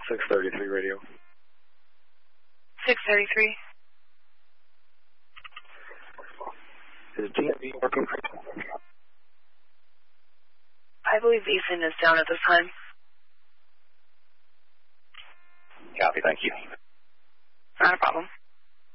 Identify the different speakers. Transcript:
Speaker 1: 633 radio.
Speaker 2: 633.
Speaker 1: Is DMV working?
Speaker 2: I believe Ethan is down at this time.
Speaker 1: Copy, thank you.
Speaker 2: Not a problem.